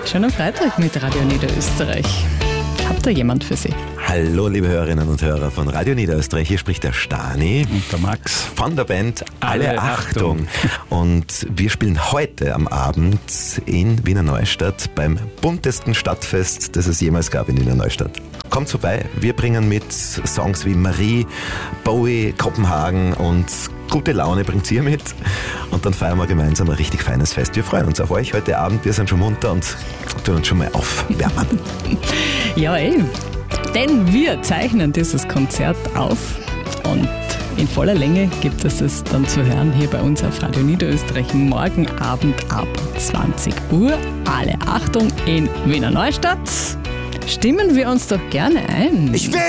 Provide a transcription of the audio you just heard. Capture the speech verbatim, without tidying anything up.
Schönen Freitag mit Radio Niederösterreich. Habt ihr jemand für Sie? Hallo liebe Hörerinnen und Hörer von Radio Niederösterreich, hier spricht der Stani und der Max von der Band Alle, Alle Achtung. Achtung. Und wir spielen heute am Abend in Wiener Neustadt beim buntesten Stadtfest, das es jemals gab in Wiener Neustadt. Kommt vorbei, wir bringen mit Songs wie Marie, Bowie, Kopenhagen und gute Laune bringt ihr mit und dann feiern wir gemeinsam ein richtig feines Fest. Wir freuen uns auf euch heute Abend, wir sind schon munter und tun uns schon mal aufwärmen. Ja, eh. Denn wir zeichnen dieses Konzert auf und in voller Länge gibt es es dann zu hören hier bei uns auf Radio Niederösterreich morgen Abend ab zwanzig Uhr. Alle Achtung in Wiener Neustadt. Stimmen wir uns doch gerne ein. Ich will